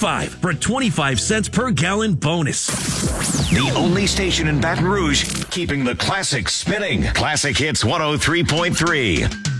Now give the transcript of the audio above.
855 for a 25 cents per gallon bonus. The only station in Baton Rouge keeping the classics spinning. Classic Hits 103.3.